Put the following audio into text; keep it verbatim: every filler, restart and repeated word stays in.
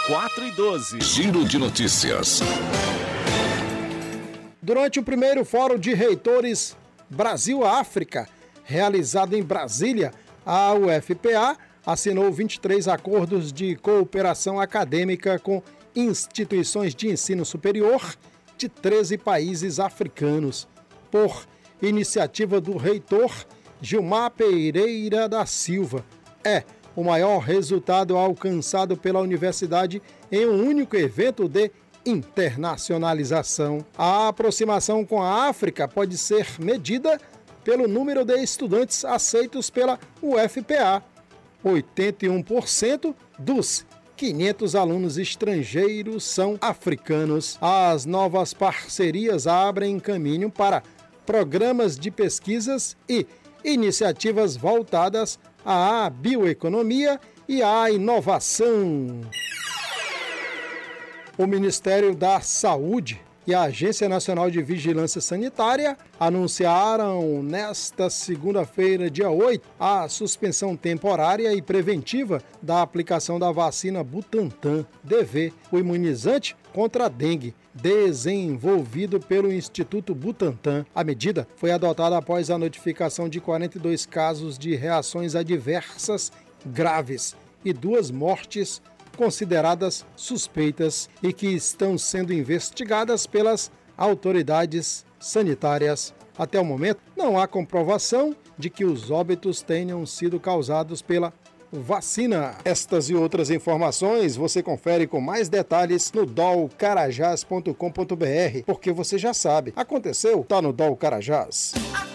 quatro e doze. Giro de notícias. Durante o primeiro Fórum de Reitores Brasil-África, realizado em Brasília, a U F P A assinou vinte e três acordos de cooperação acadêmica com instituições de ensino superior de treze países africanos, por iniciativa do reitor Gilmar Pereira da Silva. É o maior resultado alcançado pela universidade em um único evento de internacionalização. A aproximação com a África pode ser medida pelo número de estudantes aceitos pela U F P A. oitenta e um por cento dos quinhentos alunos estrangeiros são africanos. As novas parcerias abrem caminho para programas de pesquisas e iniciativas voltadas à bioeconomia e à inovação. O Ministério da Saúde e a Agência Nacional de Vigilância Sanitária anunciaram nesta segunda-feira, dia oito, a suspensão temporária e preventiva da aplicação da vacina Butantan D V, o imunizante contra a dengue, desenvolvido pelo Instituto Butantan. A medida foi adotada após a notificação de quarenta e dois casos de reações adversas graves e duas mortes consideradas suspeitas e que estão sendo investigadas pelas autoridades sanitárias. Até o momento, não há comprovação de que os óbitos tenham sido causados pela vacina. Estas e outras informações você confere com mais detalhes no dol carajás ponto com ponto br, porque você já sabe, aconteceu, tá no Dol Carajás.